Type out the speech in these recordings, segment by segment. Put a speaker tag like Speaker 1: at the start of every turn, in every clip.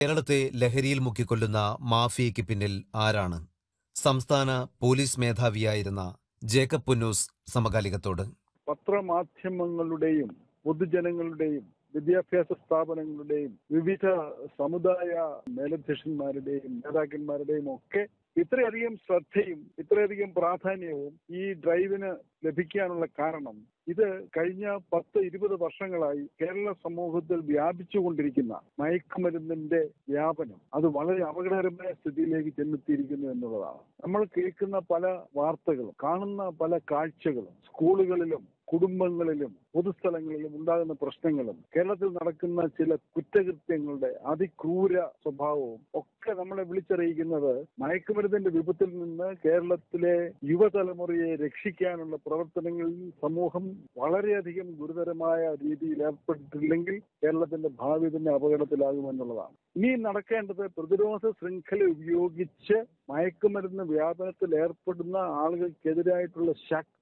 Speaker 1: കേരളത്തെ ലഹരിയിൽ മുക്കിക്കൊല്ലുന്ന മാഫിയയ്ക്ക് പിന്നിൽ ആരാണ്? സംസ്ഥാന പോലീസ് മേധാവിയായിരുന്ന ജേക്കബ് പുന്നൂസ് സമകാലികത്തോട്.
Speaker 2: പത്രമാധ്യമങ്ങളുടെയും പൊതുജനങ്ങളുടെയും വിദ്യാഭ്യാസ സ്ഥാപനങ്ങളുടെയും വിവിധ സമുദായ മേലധ്യക്ഷന്മാരുടെയും നേതാക്കന്മാരുടെയും ഒക്കെ ഇത്രയധികം ശ്രദ്ധയും ഇത്രയധികം പ്രാധാന്യവും ഈ ഡ്രൈവിന് ലഭിക്കാനുള്ള കാരണം ഇത് കഴിഞ്ഞ 10-20 വർഷങ്ങളായി കേരള സമൂഹത്തിൽ വ്യാപിച്ചുകൊണ്ടിരിക്കുന്ന മയക്കുമരുന്നിന്റെ വ്യാപനം അത് വളരെ അപകടകരമായ സ്ഥിതിയിലേക്ക് ചെന്നെത്തിയിരിക്കുന്നു എന്നുള്ളതാണ്. നമ്മൾ കേൾക്കുന്ന പല വാർത്തകളും കാണുന്ന പല കാഴ്ചകളും സ്കൂളുകളിലും കുടുംബങ്ങളിലും പൊതുസ്ഥലങ്ങളിലും ഉണ്ടാകുന്ന പ്രശ്നങ്ങളും കേരളത്തിൽ നടക്കുന്ന ചില കുറ്റകൃത്യങ്ങളുടെ അതിക്രൂര സ്വഭാവവും ഒക്കെ നമ്മളെ വിളിച്ചറിയിക്കുന്നത് മയക്കുമരുന്നിന്റെ വിപത്തിൽ നിന്ന് കേരളത്തിലെ യുവതലമുറയെ രക്ഷിക്കാനുള്ള പ്രവർത്തനങ്ങളിൽ സമൂഹം വളരെയധികം ഗുരുതരമായ രീതിയിൽ ഏർപ്പെട്ടിട്ടില്ലെങ്കിൽ കേരളത്തിന്റെ ഭാവി തന്നെ അപകടത്തിലാകുമെന്നുള്ളതാണ്. ഇനി നടക്കേണ്ടത് പ്രതിരോധ ശൃംഖല ഉപയോഗിച്ച് മയക്കുമരുന്ന് വ്യാപനത്തിൽ ഏർപ്പെടുന്ന ആളുകൾക്കെതിരായിട്ടുള്ള ശക്തമായ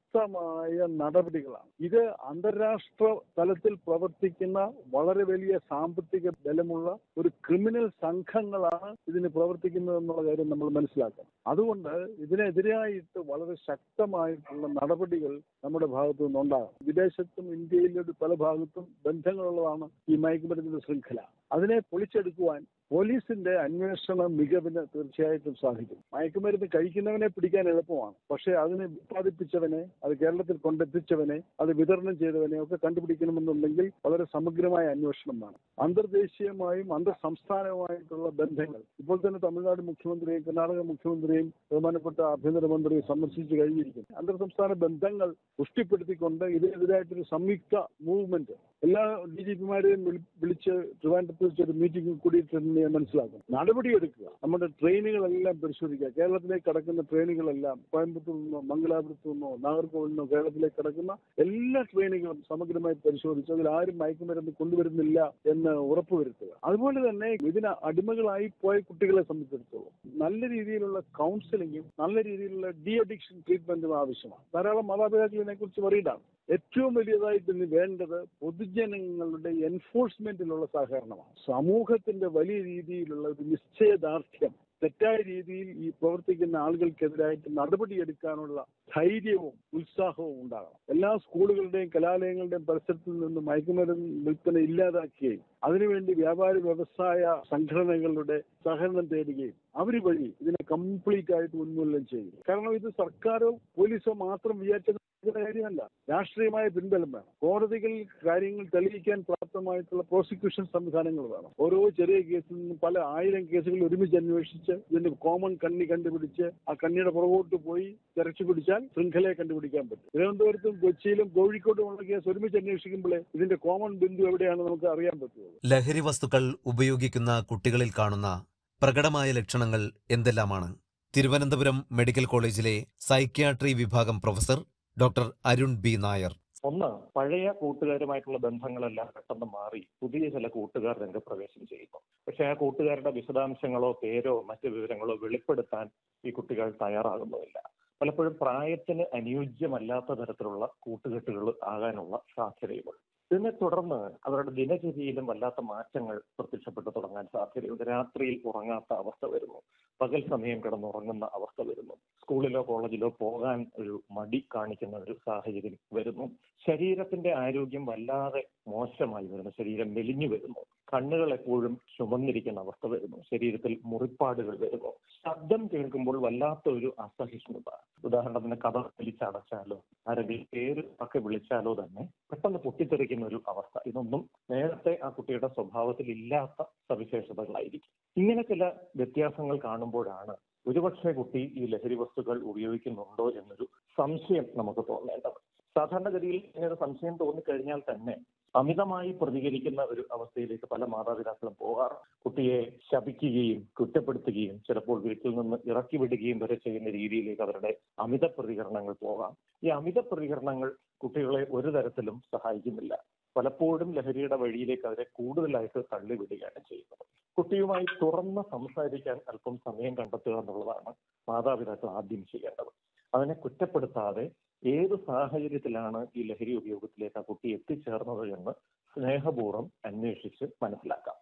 Speaker 2: നടപടികളാണ്. ഇത് അന്താരാഷ്ട്ര തലത്തിൽ പ്രവർത്തിക്കുന്ന വളരെ വലിയ സാമ്പത്തിക ബലമുള്ള ഒരു ക്രിമിനൽ സംഘങ്ങളാണ് ഇതിന് പ്രവർത്തിക്കുന്നത് എന്നുള്ള കാര്യം നമ്മൾ മനസ്സിലാക്കണം. അതുകൊണ്ട് ഇതിനെതിരായിട്ട് വളരെ ശക്തമായിട്ടുള്ള നടപടികൾ നമ്മുടെ ഭാഗത്തു നിന്നുണ്ടാകും. വിദേശത്തും ഇന്ത്യയിലും പല ഭാഗത്തും ബന്ധങ്ങളുള്ളതാണ് ഈ മയക്കുമരുന്നിന്റെ ശൃംഖല. അതിനെ പൊളിച്ചെടുക്കുവാൻ പോലീസിന്റെ അന്വേഷണ മികവിന് തീർച്ചയായിട്ടും സാധിക്കും. മയക്കുമരുന്ന് കഴിക്കുന്നവനെ പിടിക്കാൻ എളുപ്പമാണ്, പക്ഷേ അതിനെ ഉത്പാദിപ്പിച്ചവനെ, അത് കേരളത്തിൽ കൊണ്ടെത്തിച്ചവനെ, അത് വിതരണം ചെയ്തവനെ ഒക്കെ കണ്ടുപിടിക്കണമെന്നുണ്ടെങ്കിൽ വളരെ സമഗ്രമായ അന്വേഷണം വേണം. അന്തർദേശീയമായും അന്തർ സംസ്ഥാനവുമായിട്ടുള്ള ബന്ധങ്ങൾ ഇപ്പോൾ തന്നെ തമിഴ്നാട് മുഖ്യമന്ത്രിയും കർണാടക മുഖ്യമന്ത്രിയും ബഹുമാനപ്പെട്ട ആഭ്യന്തരമന്ത്രിയും സന്ദർശിച്ചു കഴിഞ്ഞിരിക്കുന്നു. അന്തർ സംസ്ഥാന ബന്ധങ്ങൾ പുഷ്ടിപ്പെടുത്തിക്കൊണ്ട് ഇതിനെതിരായിട്ടൊരു സംയുക്ത മൂവ്മെന്റ് എല്ലാ DGP-മാരെയും വിളിച്ച് ട്രിവാൻഡ്രത്ത് വെച്ചൊരു മീറ്റിംഗ് കൂടിയിട്ടുണ്ടെന്ന് ഞാൻ മനസ്സിലാക്കും. നടപടിയെടുക്കുക, നമ്മുടെ ട്രെയിനുകളെല്ലാം പരിശോധിക്കുക. കേരളത്തിലേക്ക് കടക്കുന്ന ട്രെയിനുകളെല്ലാം കോയമ്പത്തൂർ നിന്നോ മംഗലാപുരത്തു നിന്നോ നാഗർകോവിൽ നിന്നോ കേരളത്തിലേക്ക് കടക്കുന്ന എല്ലാ ട്രെയിനുകളും സമഗ്രമായി പരിശോധിച്ച് അതിൽ ആരും മയക്കുമരുന്ന് കൊണ്ടുവരുന്നില്ല എന്ന് ഉറപ്പുവരുത്തുക. അതുപോലെ തന്നെ ഇതിന് അടിമകളായി പോയ കുട്ടികളെ സംബന്ധിച്ചിടത്തോളം നല്ല രീതിയിലുള്ള കൗൺസിലിംഗും നല്ല രീതിയിലുള്ള ഡി അഡിക്ഷൻ ട്രീറ്റ്മെന്റും ആവശ്യമാണ്. ധാരാളം മാതാപിതാക്കൾ ഇതിനെക്കുറിച്ച് വറീഡാണ്. ഏറ്റവും വലിയതായിട്ട് ഇന്ന് വേണ്ടത് പൊതുജനങ്ങളുടെ എൻഫോഴ്സ്മെന്റിലുള്ള സഹകരണമാണ്. സമൂഹത്തിന്റെ വലിയ രീതിയിലുള്ള ഒരു നിശ്ചയദാർഢ്യം, തെറ്റായ രീതിയിൽ ഈ പ്രവർത്തിക്കുന്ന ആളുകൾക്കെതിരായിട്ട് നടപടിയെടുക്കാനുള്ള ധൈര്യവും ഉത്സാഹവും ഉണ്ടാകണം. എല്ലാ സ്കൂളുകളുടെയും കലാലയങ്ങളുടെയും പരിസരത്തിൽ നിന്ന് മയക്കുമരുന്ന് വിൽപ്പന ഇല്ലാതാക്കുകയും അതിനുവേണ്ടി വ്യാപാര വ്യവസായ സംഘടനകളുടെ സഹകരണം തേടുകയും അവർ വഴി ഇതിനെ കംപ്ലീറ്റ് ആയിട്ട് ഉന്മൂലനം ചെയ്യും. കാരണം ഇത് സർക്കാരോ പോലീസോ മാത്രം വിചാരിച്ച കാര്യമല്ല, രാഷ്ട്രീയമായ പിൻബലം വേണം. കോടതികളിൽ കാര്യങ്ങൾ തെളിയിക്കാൻ പ്രാപ്തമായിട്ടുള്ള പ്രോസിക്യൂഷൻ സംവിധാനങ്ങൾ വേണം. ഓരോ ചെറിയ കേസിൽ നിന്നും പല 1000 കേസുകൾ ഒരുമിച്ച് അന്വേഷിച്ച് ഇതിന്റെ കോമൺ കണ്ണി കണ്ടുപിടിച്ച് ആ കണ്ണിയുടെ പുറകോട്ട് പോയി തിരച്ചു പിടിച്ചാൽ ശൃംഖലയെ കണ്ടുപിടിക്കാൻ പറ്റും. തിരുവനന്തപുരത്തും കൊച്ചിയിലും കോഴിക്കോട്ടും ഉള്ള കേസ് ഒരുമിച്ച് അന്വേഷിക്കുമ്പോഴേ ഇതിന്റെ കോമൺ ബിന്ദു എവിടെയാണെന്ന് നമുക്ക് അറിയാൻ പറ്റുള്ളൂ.
Speaker 1: ലഹരി വസ്തുക്കൾ ഉപയോഗിക്കുന്ന കുട്ടികളിൽ കാണുന്ന പ്രകടമായ ലക്ഷണങ്ങൾ എന്തെല്ലാമാണ്? തിരുവനന്തപുരം മെഡിക്കൽ കോളേജിലെ സൈക്യാട്രി വിഭാഗം professor doctor Arun B Nair.
Speaker 3: ഒന്ന്, പഴയ കൂട്ടുകാരുമായിട്ടുള്ള ബന്ധങ്ങളെല്ലാം പെട്ടെന്ന് മാറി പുതിയ ചില കൂട്ടുകാർ രംഗപ്രവേശം ചെയ്യുന്നു. പക്ഷെ ആ കൂട്ടുകാരുടെ വിശദാംശങ്ങളോ പേരോ മറ്റു വിവരങ്ങളോ വെളിപ്പെടുത്താൻ ഈ കുട്ടികൾ തയ്യാറാകുന്നുമില്ല. പലപ്പോഴും പ്രായത്തിന് അനുയോജ്യമല്ലാത്ത തരത്തിലുള്ള കൂട്ടുകെട്ടുകൾ ആകാനുള്ള സാധ്യതയുമുണ്ട്. ഇതിനെ തുടർന്ന് അവരുടെ ദിനചര്യയിലും വല്ലാത്ത മാറ്റങ്ങൾ പ്രത്യക്ഷപ്പെട്ടു തുടങ്ങാൻ സാധ്യതയുണ്ട്. രാത്രിയിൽ ഉറങ്ങാത്ത അവസ്ഥ വരുന്നു, പകൽ സമയം കിടന്നുറങ്ങുന്ന അവസ്ഥ വരുന്നു, സ്കൂളിലോ കോളേജിലോ പോകാൻ ഒരു മടി കാണിക്കുന്ന ഒരു സാഹചര്യം വരുന്നു. ശരീരത്തിന്റെ ആരോഗ്യം വല്ലാതെ മോശമായി വരുന്നു, ശരീരം മെലിഞ്ഞു വരുന്നു, കണ്ണുകൾ എപ്പോഴും ചുമന്നിരിക്കുന്ന അവസ്ഥ വരുന്നു, ശരീരത്തിൽ മുറിപ്പാടുകൾ വരുന്നു, ശബ്ദം കേൾക്കുമ്പോൾ വല്ലാത്ത ഒരു അസഹിഷ്ണുത. ഉദാഹരണത്തിന് കഥ വിളിച്ചടച്ചാലോ ആരെങ്കിലും പേര് ഒക്കെ വിളിച്ചാലോ തന്നെ പെട്ടെന്ന് പൊട്ടിത്തെറിക്കുന്ന ഒരു അവസ്ഥ. ഇതൊന്നും നേരത്തെ ആ കുട്ടിയുടെ സ്വഭാവത്തിൽ ഇല്ലാത്ത സവിശേഷതകളായിരിക്കും. ഇങ്ങനെ ചില വ്യത്യാസങ്ങൾ കാണുമ്പോഴാണ് ഒരുപക്ഷെ കുട്ടി ഈ ലഹരി വസ്തുക്കൾ ഉപയോഗിക്കുന്നുണ്ടോ എന്നൊരു സംശയം നമുക്ക് തോന്നേണ്ടത്. സാധാരണഗതിയിൽ ഇങ്ങനെ സംശയം തോന്നിക്കഴിഞ്ഞാൽ തന്നെ അമിതമായി പ്രതികരിക്കുന്ന ഒരു അവസ്ഥയിലേക്ക് പല മാതാപിതാക്കളും പോകാറുണ്ട്. കുട്ടിയെ ശപിക്കുകയും കുറ്റപ്പെടുത്തുകയും ചിലപ്പോൾ വീട്ടിൽ നിന്ന് ഇറക്കി വിടുകയും വരെ ചെയ്യുന്ന രീതിയിലേക്ക് അവരുടെ അമിത പ്രതികരണങ്ങൾ പോകാം. ഈ അമിത പ്രതികരണങ്ങൾ കുട്ടികളെ ഒരു തരത്തിലും സഹായിക്കുന്നില്ല. പലപ്പോഴും ലഹരിയുടെ വഴിയിലേക്ക് അവരെ കൂടുതലായിട്ട് തള്ളിവിടുകയാണ് ചെയ്യുന്നത്. കുട്ടിയുമായി തുറന്ന് സംസാരിക്കാൻ അല്പം സമയം കണ്ടെത്തുക എന്നുള്ളതാണ് മാതാപിതാക്കൾ ആദ്യം ചെയ്യേണ്ടത്. അതിനെ കുറ്റപ്പെടുത്താതെ ഏത് സാഹചര്യത്തിലാണ് ഈ ലഹരി ഉപയോഗത്തിലേക്ക് ആ കുട്ടി എത്തിച്ചേർന്നത് എന്ന് സ്നേഹപൂർവ്വം അന്വേഷിച്ച് മനസ്സിലാക്കാം.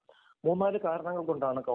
Speaker 3: 3-4 കാരണങ്ങൾ കൊണ്ടാണ്